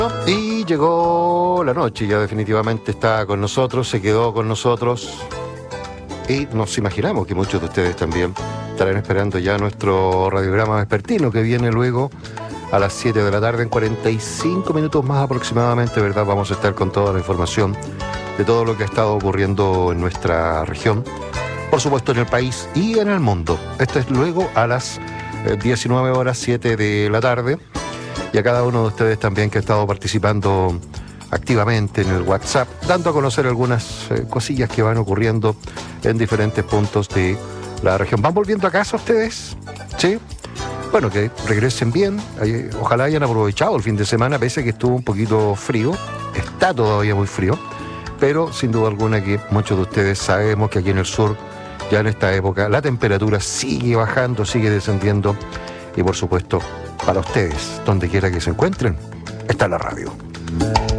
Y llegó la noche, ya definitivamente está con nosotros, se quedó con nosotros. Y nos imaginamos que muchos de ustedes también estarán esperando ya nuestro radiograma vespertino que viene luego a las 7 de la tarde, en 45 minutos más aproximadamente, ¿verdad? Vamos a estar con toda la información de todo lo que ha estado ocurriendo en nuestra región, por supuesto en el país y en el mundo. Esto es luego a las 19 horas 7 de la tarde. Y a cada uno de ustedes también que ha estado participando activamente en el WhatsApp, dando a conocer algunas cosillas que van ocurriendo en diferentes puntos de la región. ¿Van volviendo a casa ustedes? ¿Sí? Bueno, que regresen bien. Ojalá hayan aprovechado el fin de semana, pese a que estuvo un poquito frío. Está todavía muy frío, pero sin duda alguna que muchos de ustedes sabemos que aquí en el sur, ya en esta época, la temperatura sigue bajando, sigue descendiendo. Y por supuesto, para ustedes, donde quiera que se encuentren, está la radio.